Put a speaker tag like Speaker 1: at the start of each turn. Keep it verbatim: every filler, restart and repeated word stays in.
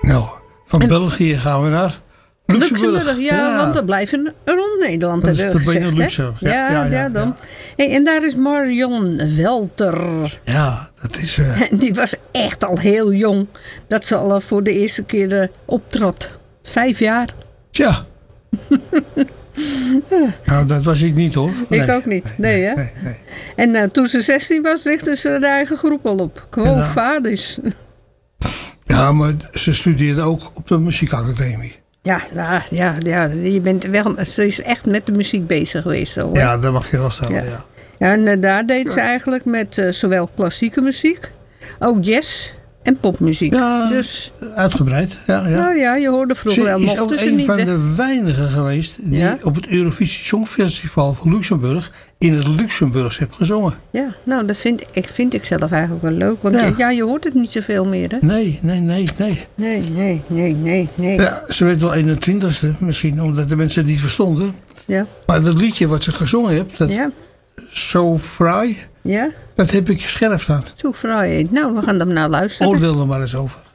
Speaker 1: Nou, van en, België gaan we naar Luxemburg.
Speaker 2: Luxemburg, ja, ja, want we blijven rond Nederland.
Speaker 1: Dat is de Benelux. Ja,
Speaker 2: ja, ja, ja, dan. Ja. Hey, en daar is Marion Welter.
Speaker 1: Ja, dat is... Uh...
Speaker 2: Die was echt al heel jong. Dat ze al voor de eerste keer uh, optrad. Vijf jaar.
Speaker 1: Tja. Nou, dat was ik niet hoor.
Speaker 2: Nee. Ik ook niet. Nee, nee, hè? Nee, nee. En uh, toen ze zestien was, richtte ze haar eigen groep al op. Quo Vadis.
Speaker 1: Ja, maar ze studeerde ook op de muziekacademie.
Speaker 2: Ja, nou, ja, ja, je bent wel, ze is echt met de muziek bezig geweest. Zo,
Speaker 1: ja, dat mag je wel stellen, ja. ja.
Speaker 2: ja en uh, daar deed ze eigenlijk met uh, zowel klassieke muziek, ook jazz en popmuziek.
Speaker 1: Ja,
Speaker 2: dus,
Speaker 1: uitgebreid. Ja, ja.
Speaker 2: Nou ja, je hoorde vroeger wel.
Speaker 1: Ze is ook een van de weinigen geweest die ja? op het Eurovisie Songfestival van Luxemburg in het Luxemburgs heeft gezongen.
Speaker 2: Ja, nou dat vind ik, vind ik zelf eigenlijk wel leuk. Want ja. ja, je hoort het niet zoveel meer, hè?
Speaker 1: Nee, nee, nee, nee.
Speaker 2: Nee, nee, nee, nee, nee.
Speaker 1: Ja, ze werd wel eenentwintigste misschien, omdat de mensen het niet verstonden. Ja. Maar dat liedje wat ze gezongen heeft, dat ja. So Fry,
Speaker 2: ja?
Speaker 1: dat heb ik scherp staan.
Speaker 2: So Fry, nou we gaan er naar luisteren.
Speaker 1: Oordeel er maar eens over.